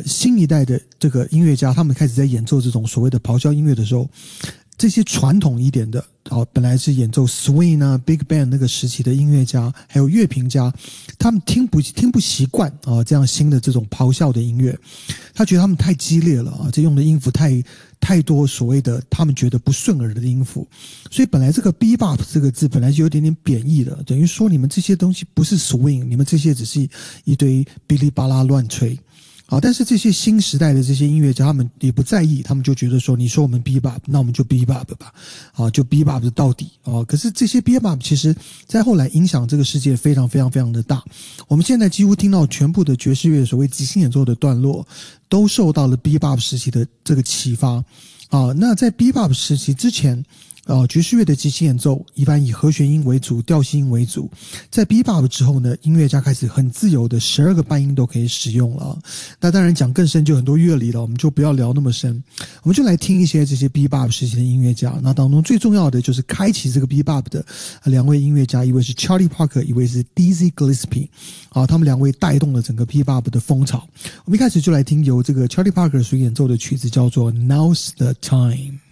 新一代的这个音乐家他们开始在演奏这种所谓的咆哮音乐的时候，这些传统一点的本来是演奏 swing 啊 big band 那个时期的音乐家还有乐评家，他们听不习惯这样新的这种咆哮的音乐，他觉得他们太激烈了这用的音符太多所谓的他们觉得不顺耳的音符，所以本来这个 bebop 这个字本来就有点点贬义的，等于说你们这些东西不是 swing， 你们这些只是一堆哔哩吧啦乱吹但是这些新时代的这些音乐家他们也不在意，他们就觉得说你说我们 bebop 那我们就 bebop 吧就 bebop 到底可是这些 bebop 其实在后来影响这个世界非常非常非常的大，我们现在几乎听到全部的爵士乐所谓即兴演奏的段落都受到了 bebop 时期的这个启发那在 bebop 时期之前爵士乐的即兴演奏一般以和弦音为主，调性音为主。在 bebop 之后呢，音乐家开始很自由的12个半音都可以使用了那当然讲更深就很多乐理了，我们就不要聊那么深，我们就来听一些这些 bebop 时期的音乐家。那当中最重要的就是开启这个 bebop 的两位音乐家，一位是 Charlie Parker， 一位是 Dizzy Gillespie他们两位带动了整个 bebop 的风潮。我们一开始就来听由这个 Charlie Parker 所演奏的曲子叫做 Now's the Time。